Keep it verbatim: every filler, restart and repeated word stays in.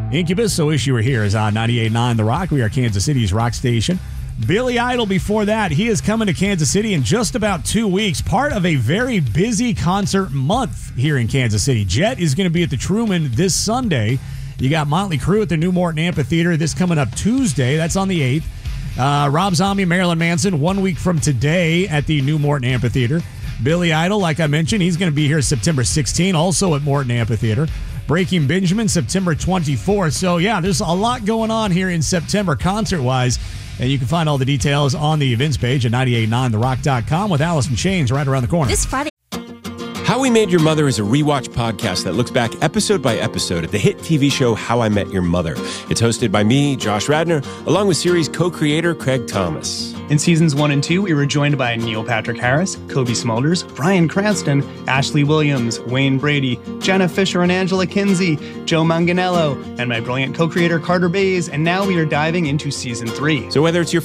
Incubus, So Wish You Were Here is on ninety-eight point nine The Rock. We are Kansas City's rock station. Billy Idol before that. He is coming to Kansas City in just about two weeks, part of a very busy concert month here in Kansas City. Jet is going to be at the Truman this Sunday. You got Motley Crue at the New Morton Amphitheater this coming up Tuesday. That's on the eighth. Uh, Rob Zombie, Marilyn Manson, one week from today at the New Morton Amphitheater. Billy Idol, like I mentioned, he's going to be here September sixteenth, also at Morton Amphitheater. Breaking Benjamin, September twenty-fourth. So, yeah, there's a lot going on here in September concert-wise. And you can find all the details on the events page at nine eight nine the rock dot com with Allison Chains right around the corner. This Friday. How We Made Your Mother is a rewatch podcast that looks back episode by episode at the hit T V show How I Met Your Mother. It's hosted by me, Josh Radnor, along with series co-creator Craig Thomas. In seasons one and two, we were joined by Neil Patrick Harris, Kobe Smulders, Bryan Cranston, Ashley Williams, Wayne Brady, Jenna Fisher and Angela Kinsey, Joe Manganiello, and my brilliant co-creator Carter Bays. And now we are diving into season three. So whether it's your